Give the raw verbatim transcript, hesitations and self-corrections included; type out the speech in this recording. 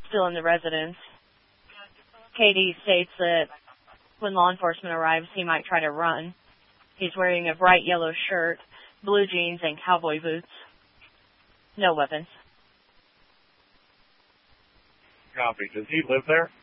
still in the residence. Katie states that when law enforcement arrives, he might try to run. He's wearing a bright yellow shirt, blue jeans, and cowboy boots. No weapons. Copy. Does he live there?